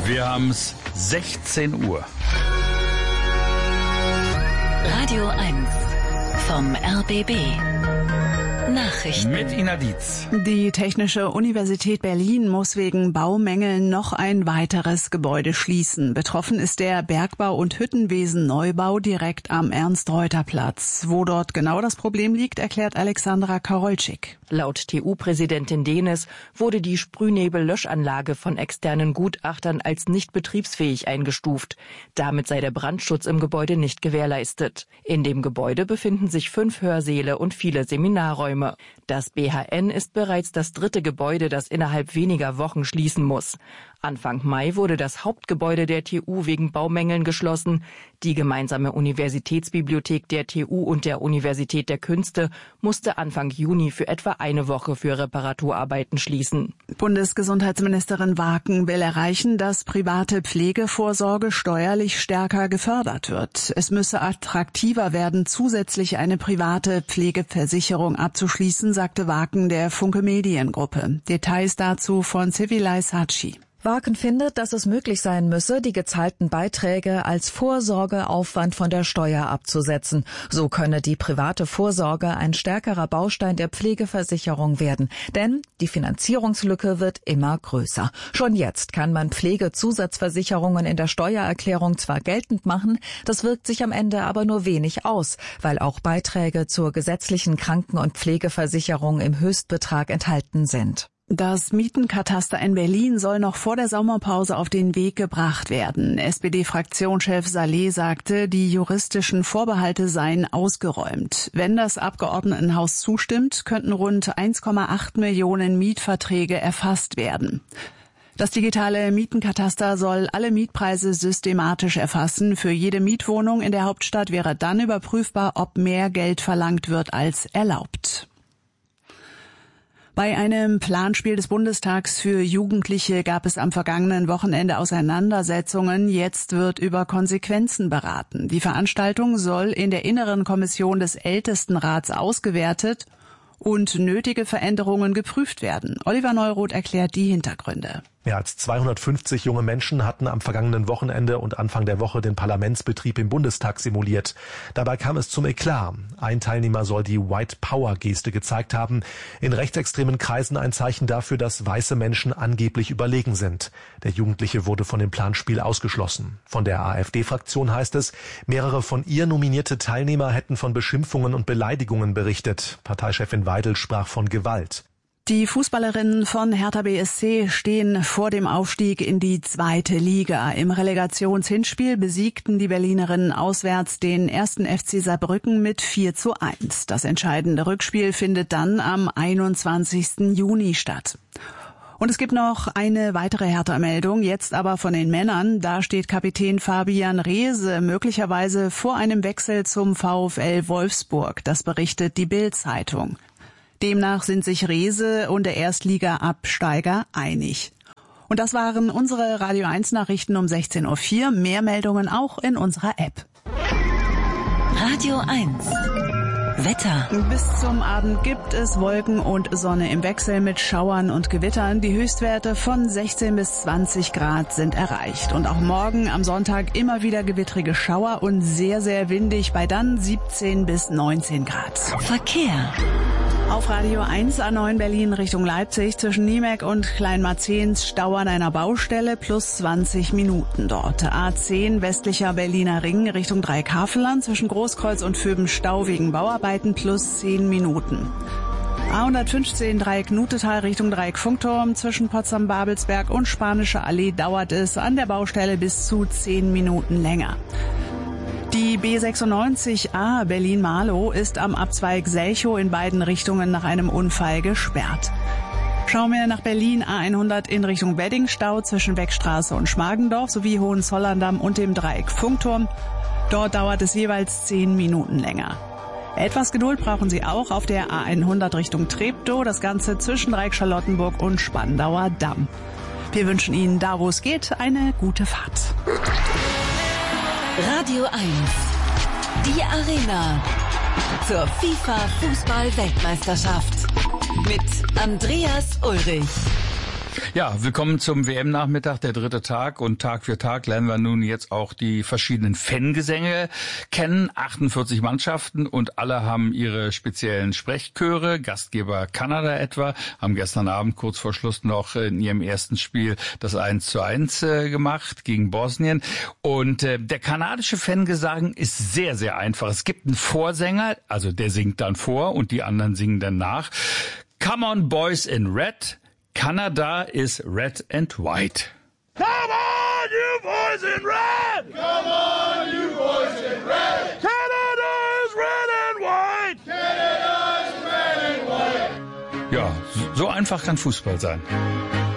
Wir haben's 16 Uhr. Radio 1 vom RBB. Nachrichten. Mit Ina Dietz. Die Technische Universität Berlin muss wegen Baumängeln noch ein weiteres Gebäude schließen. Betroffen ist der Bergbau- und Hüttenwesen-Neubau direkt am Ernst-Reuter-Platz. Wo dort genau das Problem liegt, erklärt Alexandra Karolczyk. Laut TU-Präsidentin Denis wurde die Sprühnebel-Löschanlage von externen Gutachtern als nicht betriebsfähig eingestuft. Damit sei der Brandschutz im Gebäude nicht gewährleistet. In dem Gebäude befinden sich 5 Hörsäle und viele Seminarräume. Das BHN ist bereits das 3. Gebäude, das innerhalb weniger Wochen schließen muss. Anfang Mai wurde das Hauptgebäude der TU wegen Baumängeln geschlossen. Die gemeinsame Universitätsbibliothek der TU und der Universität der Künste musste Anfang Juni für etwa eine Woche für Reparaturarbeiten schließen. Bundesgesundheitsministerin Waken will erreichen, dass private Pflegevorsorge steuerlich stärker gefördert wird. Es müsse attraktiver werden, zusätzlich eine private Pflegeversicherung abzuschließen, sagte Waken der Funke Mediengruppe. Details dazu von Civilay Sachi. Waken findet, dass es möglich sein müsse, die gezahlten Beiträge als Vorsorgeaufwand von der Steuer abzusetzen. So könne die private Vorsorge ein stärkerer Baustein der Pflegeversicherung werden. Denn die Finanzierungslücke wird immer größer. Schon jetzt kann man Pflegezusatzversicherungen in der Steuererklärung zwar geltend machen, das wirkt sich am Ende aber nur wenig aus, weil auch Beiträge zur gesetzlichen Kranken- und Pflegeversicherung im Höchstbetrag enthalten sind. Das Mietenkataster in Berlin soll noch vor der Sommerpause auf den Weg gebracht werden. SPD-Fraktionschef Saleh sagte, die juristischen Vorbehalte seien ausgeräumt. Wenn das Abgeordnetenhaus zustimmt, könnten rund 1,8 Millionen Mietverträge erfasst werden. Das digitale Mietenkataster soll alle Mietpreise systematisch erfassen. Für jede Mietwohnung in der Hauptstadt wäre dann überprüfbar, ob mehr Geld verlangt wird als erlaubt. Bei einem Planspiel des Bundestags für Jugendliche gab es am vergangenen Wochenende Auseinandersetzungen. Jetzt wird über Konsequenzen beraten. Die Veranstaltung soll in der Inneren Kommission des Ältestenrats ausgewertet und nötige Veränderungen geprüft werden. Oliver Neuroth erklärt die Hintergründe. Mehr als 250 junge Menschen hatten am vergangenen Wochenende und Anfang der Woche den Parlamentsbetrieb im Bundestag simuliert. Dabei kam es zum Eklat. Ein Teilnehmer soll die White Power Geste gezeigt haben. In rechtsextremen Kreisen ein Zeichen dafür, dass weiße Menschen angeblich überlegen sind. Der Jugendliche wurde von dem Planspiel ausgeschlossen. Von der AfD-Fraktion heißt es, mehrere von ihr nominierte Teilnehmer hätten von Beschimpfungen und Beleidigungen berichtet. Parteichefin Weidel sprach von Gewalt. Die Fußballerinnen von Hertha BSC stehen vor dem Aufstieg in die 2. Liga. Im Relegationshinspiel besiegten die Berlinerinnen auswärts den 1. FC Saarbrücken mit 4:1. Das entscheidende Rückspiel findet dann am 21. Juni statt. Und es gibt noch eine weitere Hertha-Meldung, jetzt aber von den Männern. Da steht Kapitän Fabian Reese möglicherweise vor einem Wechsel zum VfL Wolfsburg. Das berichtet die Bild-Zeitung. Demnach sind sich Reese und der Erstliga-Absteiger einig. Und das waren unsere Radio 1 Nachrichten um 16:04 Uhr. Mehr Meldungen auch in unserer App. Radio 1 Wetter. Bis zum Abend gibt es Wolken und Sonne im Wechsel mit Schauern und Gewittern. Die Höchstwerte von 16 bis 20 Grad sind erreicht. Und auch morgen am Sonntag immer wieder gewittrige Schauer und sehr, sehr windig bei dann 17 bis 19 Grad. Verkehr. Auf Radio 1 A9 Berlin Richtung Leipzig zwischen Niemek und Kleinmarzehns Stau an einer Baustelle plus 20 Minuten dort. A10 westlicher Berliner Ring Richtung Dreieckhavelland zwischen Großkreuz und Vöben Stau wegen Bauarbeiten plus 10 Minuten. A115 Dreieck Nutetal Richtung Dreieck Funkturm zwischen Potsdam-Babelsberg und Spanische Allee dauert es an der Baustelle bis zu 10 Minuten länger. Die B96A Berlin-Marlow ist am Abzweig Selchow in beiden Richtungen nach einem Unfall gesperrt. Schauen wir nach Berlin, A100 in Richtung Wedding, Stau zwischen Beckstraße und Schmargendorf sowie Hohenzollern-Damm und dem Dreieck Funkturm. Dort dauert es jeweils 10 Minuten länger. Etwas Geduld brauchen Sie auch auf der A100 Richtung Treptow, das Ganze zwischen Dreieck Charlottenburg und Spandauer Damm. Wir wünschen Ihnen, da wo es geht, eine gute Fahrt. Radio 1 Die Arena zur FIFA-Fußball-Weltmeisterschaft mit Andreas Ulrich. Ja, willkommen zum WM-Nachmittag, der dritte Tag. Und Tag für Tag lernen wir nun jetzt auch die verschiedenen Fangesänge kennen. 48 Mannschaften und alle haben ihre speziellen Sprechchöre. Gastgeber Kanada etwa haben gestern Abend kurz vor Schluss noch in ihrem ersten Spiel das 1:1 gemacht gegen Bosnien. Und der kanadische Fangesang ist sehr, sehr einfach. Es gibt einen Vorsänger, also der singt dann vor und die anderen singen dann nach. Come on, boys in red. Canada is red and white. Come on, you boys in red! Come on, you boys in red! Canada is red and white! Canada is red and white! Ja, so einfach kann Fußball sein.